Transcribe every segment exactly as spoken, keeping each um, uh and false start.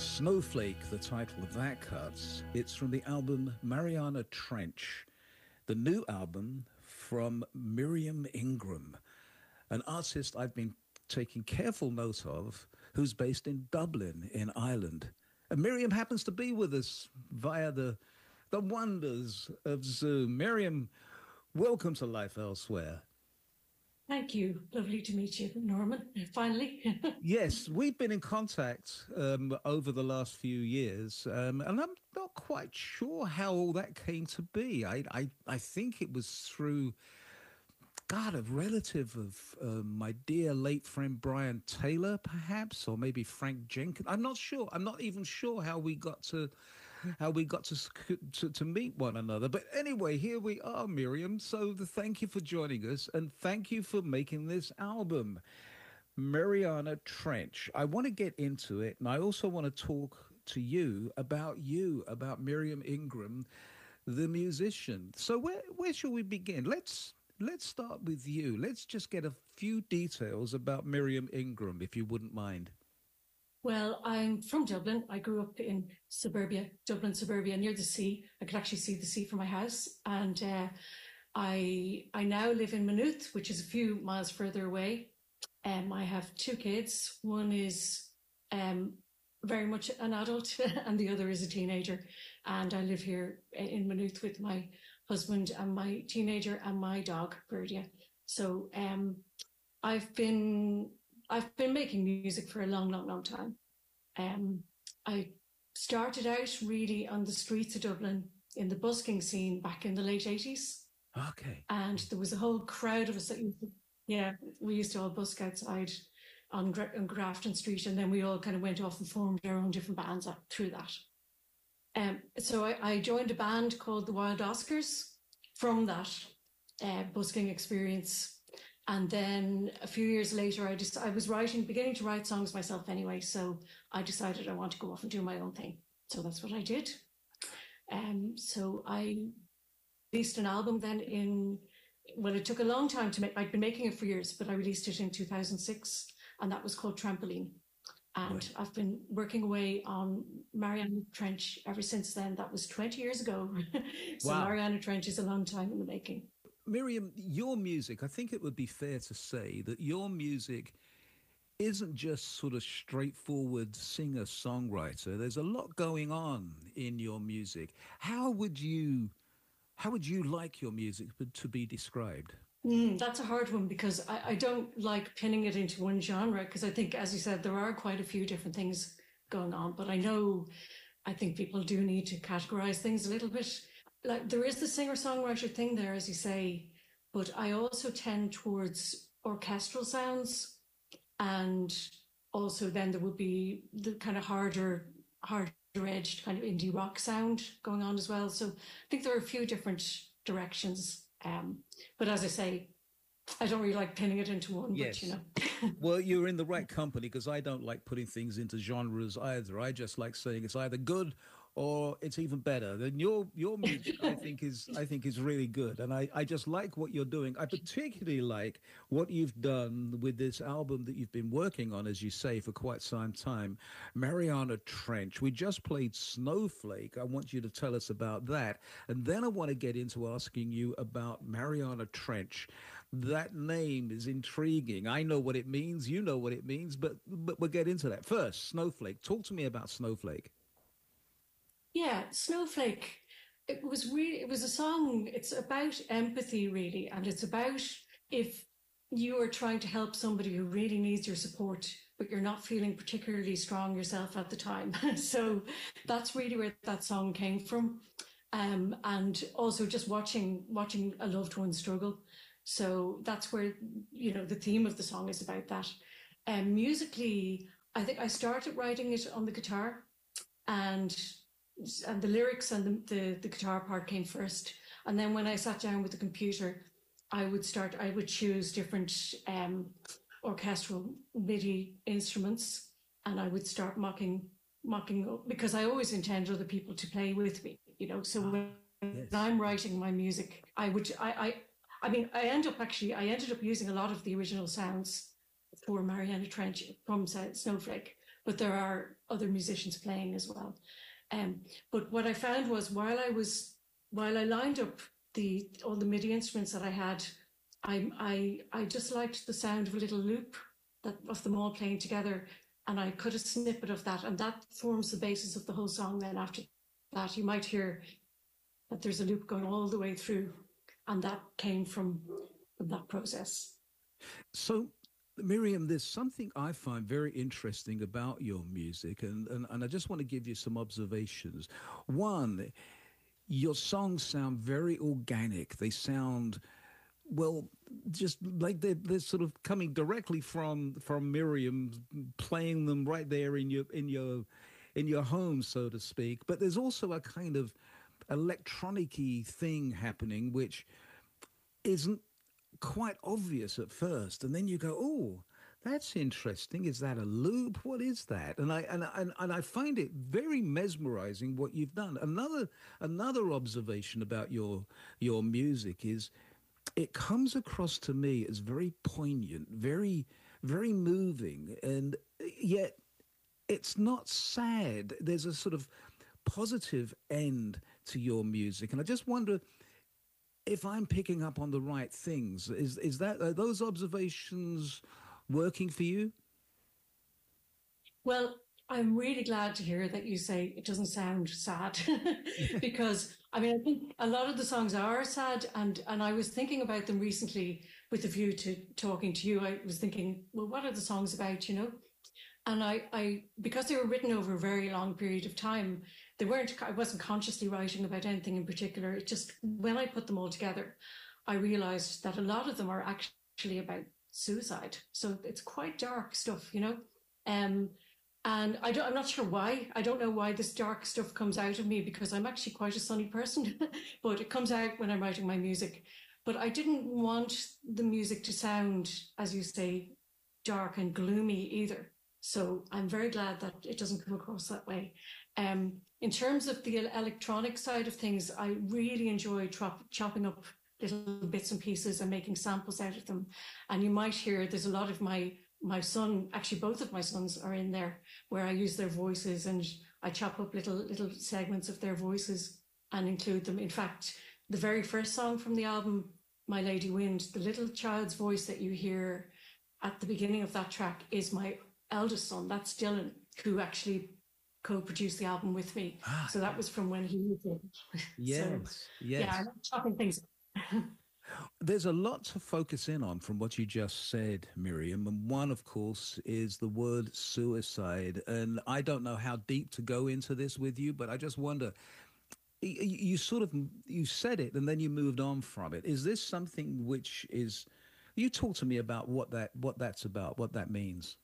Snowflake, the title of that cuts. It's from the album Mariana Trench, the new album from Miriam Ingram, an artist I've been taking careful note of, who's based in Dublin in Ireland. And Miriam happens to be with us via the the wonders of Zoom. Miriam, welcome to Life Elsewhere. Thank you. Lovely to meet you, Norman, finally. Yes, we've been in contact um, over the last few years, um, and I'm not quite sure how all that came to be. I, I, I think it was through, God, a relative of uh, my dear late friend Brian Taylor, perhaps, or maybe Frank Jenkins. I'm not sure. I'm not even sure how we got to how we got to, to to meet one another. But anyway, here we are, Miriam. So the, thank you for joining us, and thank you for making this album, Mariana Trench. I want to get into it, and I also want to talk to you about you, about Miriam Ingram, the musician. So where where shall we begin? Let's let's start with you. Let's just get a few details about Miriam Ingram, if you wouldn't mind. Well, I'm from Dublin. I grew up in suburbia, Dublin suburbia, near the sea. I could actually see the sea from my house. And uh, I I now live in Maynooth, which is a few miles further away. Um, I have two kids. One is um, very much an adult and the other is a teenager. And I live here in Maynooth with my husband and my teenager and my dog, Berdia. So um, I've been... I've been making music for a long, long, long time. Um, I started out really on the streets of Dublin in the busking scene back in the late eighties. Okay. And there was a whole crowd of us that used to, yeah, we used to all busk outside on, Gra- on Grafton Street, and then we all kind of went off and formed our own different bands up through that. Um, so I, I joined a band called the Wild Oscars from that uh, busking experience. And then a few years later, I just I was writing, beginning to write songs myself anyway. So I decided I want to go off and do my own thing. So that's what I did. Um, so I released an album then in, well, it took a long time to make. I'd been making it for years, but I released it in two thousand six, and that was called Trampoline. And right. I've been working away on Mariana Trench ever since then. That was twenty years ago. So wow. Mariana Trench is a long time in the making. Miriam, your music, I think it would be fair to say that your music isn't just sort of straightforward singer-songwriter. There's a lot going on in your music. How would you, how would you like your music to be described? Mm, that's a hard one because I, I don't like pinning it into one genre because I think, as you said, there are quite a few different things going on. But I know, I think people do need to categorize things a little bit. Like there is the singer-songwriter thing there, as you say, but I also tend towards orchestral sounds, and also then there would be the kind of harder, harder-edged kind of indie rock sound going on as well. So I think there are a few different directions. Um, but as I say, I don't really like pinning it into one, yes. But you know. Well, you're in the right company because I don't like putting things into genres either. I just like saying it's either good or it's even better. Then your your music, I think, is I think is really good, and I, I just like what you're doing. I particularly like what you've done with this album that you've been working on, as you say, for quite some time, Mariana Trench. We just played Snowflake. I want you to tell us about that, and then I want to get into asking you about Mariana Trench. That name is intriguing. I know what it means. You know what it means, but but we'll get into that first. Snowflake. Talk to me about Snowflake. Yeah, Snowflake, it was really, it was a song, it's about empathy really, and it's about if you are trying to help somebody who really needs your support, but you're not feeling particularly strong yourself at the time. So that's really where that song came from. Um, and also just watching, watching a loved one struggle. So that's where, you know, the theme of the song is about that. Um, musically, I think I started writing it on the guitar, and and the lyrics and the, the, the guitar part came first. And then when I sat down with the computer, I would start, I would choose different um, orchestral MIDI instruments, and I would start mocking, mocking, because I always intend other people to play with me, you know. So when yes. I'm writing my music, I would, I, I, I mean, I end up actually, I ended up using a lot of the original sounds for Mariana Trench from Snowflake. but there are other musicians playing as well. Um, but what I found was while I was while I lined up the all the MIDI instruments that I had, I I I just liked the sound of a little loop that of them all playing together, and I cut a snippet of that, and that forms the basis of the whole song. Then after that, you might hear that there's a loop going all the way through, and that came from, from that process. So, Miriam, there's something I find very interesting about your music, and, and, and I just want to give you some observations. One, your songs sound very organic. They sound, well, just like they're, they're sort of coming directly from from Miriam, playing them right there in your in your in your home, so to speak. But there's also a kind of electronic-y thing happening, which isn't quite obvious at first, and then you go, oh, that's interesting. Is that a loop? What is that? And I and, and and I find it very mesmerizing what you've done. Another another observation about your your music is it comes across to me as very poignant, very very moving, and yet it's not sad. There's a sort of positive end to your music, and I just wonder if I'm picking up on the right things. Is is that are those observations working for you? Well, I'm really glad to hear that you say it doesn't sound sad because I mean, I think a lot of the songs are sad, and, and I was thinking about them recently with a view to talking to you. I was thinking, well, what are the songs about, you know? And I, I because they were written over a very long period of time, they weren't, I wasn't consciously writing about anything in particular. It just, when I put them all together, I realized that a lot of them are actually about suicide. So it's quite dark stuff, you know? Um, and I don't, I'm not sure why. I don't know why this dark stuff comes out of me because I'm actually quite a sunny person, but it comes out when I'm writing my music. But I didn't want the music to sound, as you say, dark and gloomy either. So I'm very glad that it doesn't come across that way. Um, in terms of the electronic side of things, I really enjoy chop, chopping up little bits and pieces and making samples out of them. And you might hear there's a lot of my my son, actually both of my sons are in there, where I use their voices and I chop up little little segments of their voices and include them. In fact, the very first song from the album, My Lady Wind, the little child's voice that you hear at the beginning of that track is my eldest son. That's Dylan, who actually co-produced the album with me. Ah, so that was from when he was in. Yes, so, yes. Yeah, I'm chopping things. There's a lot to focus in on from what you just said, Miriam. And one, of course, is the word suicide. And I don't know how deep to go into this with you, but I just wonder, you, you sort of, you said it and then you moved on from it. Is this something which is, you talk to me about what that, what that's about, what that means.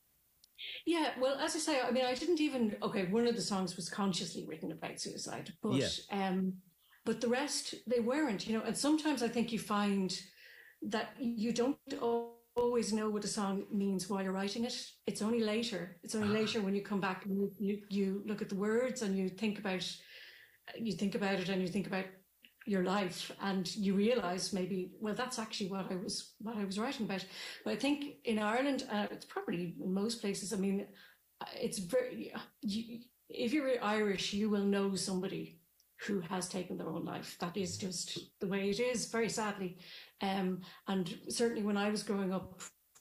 Yeah, well, as I say, I mean, I didn't even, okay, one of the songs was consciously written about suicide, but, yeah. um, but the rest, they weren't, you know, and sometimes I think you find that you don't always know what a song means while you're writing it. It's only later. It's only later when you come back and you, you, you look at the words and you think about, you think about it and you think about your life and you realize maybe, well, that's actually what I was, what I was writing about. But I think in Ireland, uh, it's probably in most places, I mean, it's very, you, if you're Irish, you will know somebody who has taken their own life. That is just the way it is, very sadly. Um, and certainly when I was growing up,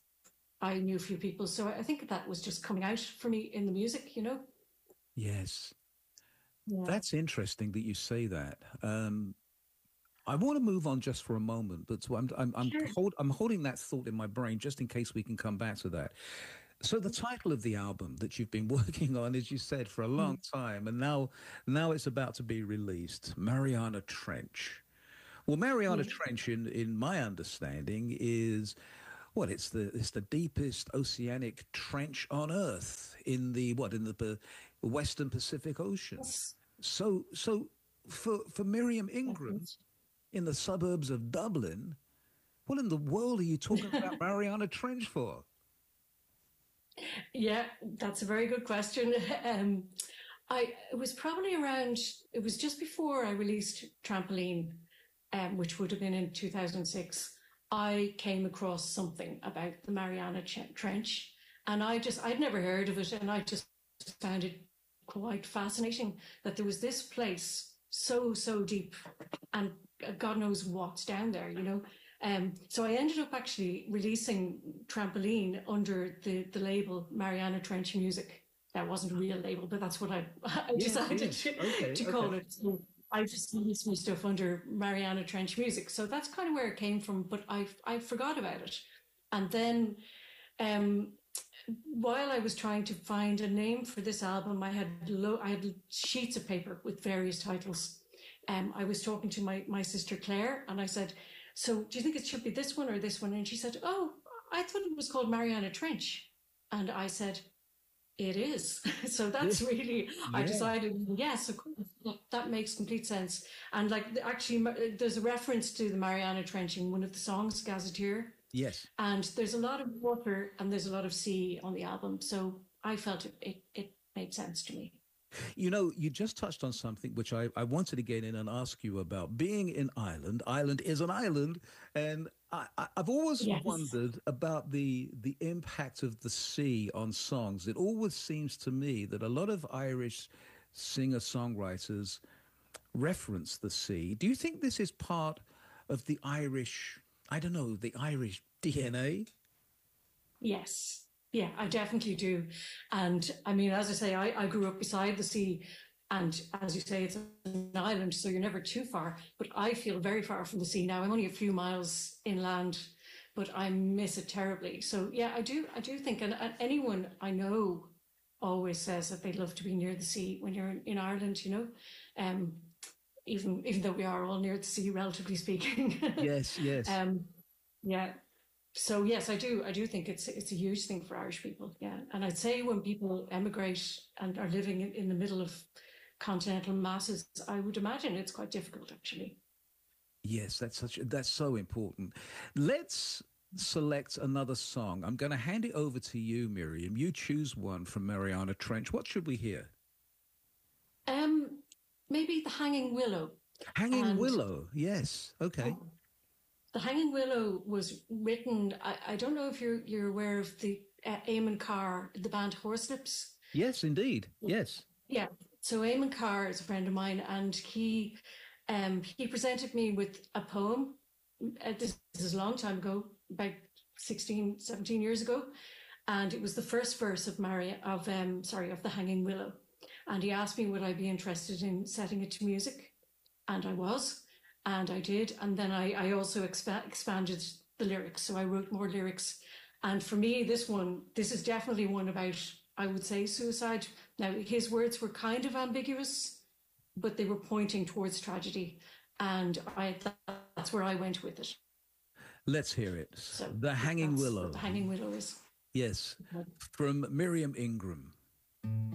I knew a few people. So I think that was just coming out for me in the music, you know? Yes. Yeah. That's interesting that you say that. Um, I want to move on just for a moment, but so I'm I'm I'm, Sure. hold, I'm holding that thought in my brain just in case we can come back to that. So the title of the album that you've been working on, as you said, for a long time, and now now it's about to be released, Mariana Trench. Well, Mariana Yeah. Trench, in in my understanding, is well, it's the it's the deepest oceanic trench on Earth in the what in the Western Pacific Ocean. Yes. So so for for Miriam Ingram in the suburbs of Dublin, what in the world are you talking about Mariana Trench for? Yeah, that's a very good question. Um, I it was probably around. It was just before I released Trampoline, um, which would have been in two thousand six. I came across something about the Mariana Ch- Trench, And I just, I'd never heard of it. And I just found it quite fascinating that there was this place so, so deep and God knows what's down there, you know. Um, so I ended up actually releasing Trampoline under the, the label Mariana Trench Music. That wasn't a real label, but that's what I, I Yes, decided yes. to, Okay, to okay. call it. So I just released my stuff under Mariana Trench Music. So that's kind of where it came from, but I, I forgot about it. And then um, while I was trying to find a name for this album, I had lo- I had sheets of paper with various titles. Um, I was talking to my, my sister Claire and I said, so do you think it should be this one or this one? And she said, oh, I thought it was called Mariana Trench. And I said, it is. So that's This, really, I yeah. decided, yes, of course, that, that makes complete sense. And like, actually, there's a reference to the Mariana Trench in one of the songs, Gazetteer. Yes. And there's a lot of water and there's a lot of sea on the album. So I felt it, it, it made sense to me. You know, you just touched on something which I, I wanted to get in and ask you about. Being in Ireland, Ireland is an island, and I, I, I've always Yes. wondered about the the impact of the sea on songs. It always seems to me that a lot of Irish singer songwriters reference the sea. Do you think this is part of the Irish? I don't know, the Irish D N A. Yes. Yeah, I definitely do. And I mean, as I say, I, I grew up beside the sea. And as you say, it's an island, so you're never too far. But I feel very far from the sea now. I'm only a few miles inland, but I miss it terribly. So yeah, I do. I do think, and, and anyone I know always says that they love to be near the sea when you're in, in Ireland. You know, um, even even though we are all near the sea, relatively speaking. Yes, yes. um, yeah, so yes, I do. I do think it's it's a huge thing for Irish people. Yeah, and I'd say when people emigrate and are living in, in the middle of continental masses, I would imagine it's quite difficult actually. Yes, that's such that's so important. Let's select another song. I'm going to hand it over to you, Miriam. You choose one from Mariana Trench. What should we hear? Um, maybe the Hanging Willow, Hanging and Willow. Yes. Okay. oh, the Hanging Willow was written. I, I don't know if you're you're aware of the uh, Eamon Carr, the band Horselips. Yes, indeed. Yes. Yeah. So Eamon Carr is a friend of mine, and he um, he presented me with a poem. Uh, this, this is a long time ago, about sixteen, seventeen years ago, and it was the first verse of Maria of um, sorry of the Hanging Willow. And he asked me would I be interested in setting it to music, and I was, and I did, and then I, I also expa- expanded the lyrics, so I wrote more lyrics. And for me, this one, this is definitely one about, I would say, suicide. Now, his words were kind of ambiguous, but they were pointing towards tragedy, and I that's where I went with it. Let's hear it. So The Hanging that's what Willow. the Hanging Willow is. Yes. From Miriam Ingram.